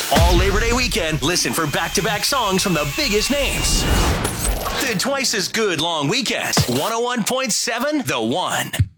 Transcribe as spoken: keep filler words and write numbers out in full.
All Labor Day weekend, listen for back-to-back songs from the biggest names. The Twice as Good long weekend. one oh one point seven The One.